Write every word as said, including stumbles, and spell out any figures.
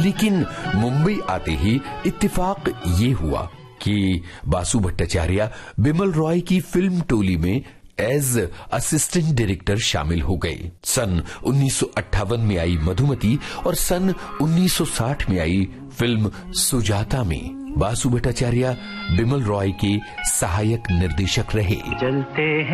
लेकिन मुंबई आते ही इत्तेफाक ये हुआ कि बासु भट्टाचार्य बिमल रॉय की फिल्म टोली में एज असिस्टेंट डायरेक्टर शामिल हो गए। सन उन्नीस सौ अट्ठावन में आई मधुमती और सन उन्नीस सौ साठ में आई फिल्म सुजाता में बासु भट्टाचार्य बिमल रॉय के सहायक निर्देशक रहे। जलते हैं